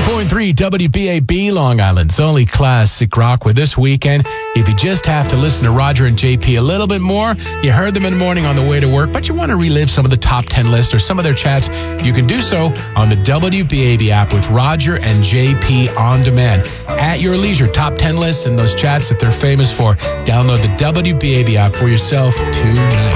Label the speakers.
Speaker 1: 101.3 WBAB, Long Island's only classic rock with This Weekend. If you just have to listen to Roger and JP a little bit more, you heard them in the morning on the way to work, but you want to relive some of the top 10 lists or some of their chats, you can do so on the WBAB app with Roger and JP on demand. At your leisure, top 10 lists and those chats that they're famous for. Download the WBAB app for yourself tonight.